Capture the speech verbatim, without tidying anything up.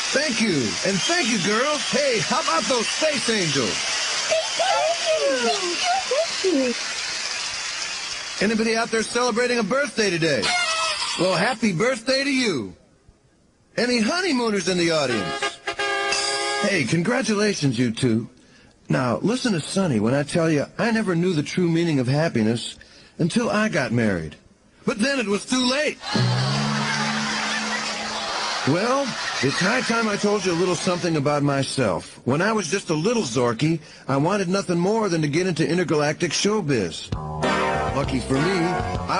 Thank you. And thank you, girls. Hey, how about those space angels? Thank you. Anybody out there celebrating a birthday today? Well, happy birthday to you. Any honeymooners in the audience? Hey, congratulations, you two. Now, listen to Sonny when I tell you I never knew the true meaning of happiness until I got married. But then it was too late. Well, it's high time I told you a little something about myself. When I was just a little Zorky, I wanted nothing more than to get into intergalactic showbiz. Lucky for me, I